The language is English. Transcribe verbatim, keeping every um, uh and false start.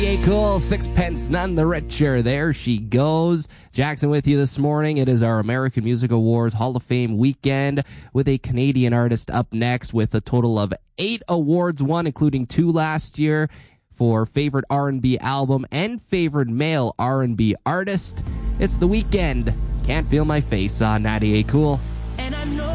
Yay, cool. Sixpence none the richer. There she goes. Jackson with you this morning. It is our American Music Awards Hall of Fame weekend with a Canadian artist up next with a total of eight awards won, including two last year for favorite R and B album and favorite male R and B artist. It's The Weeknd. Can't Feel My Face on ninety-eight Cool.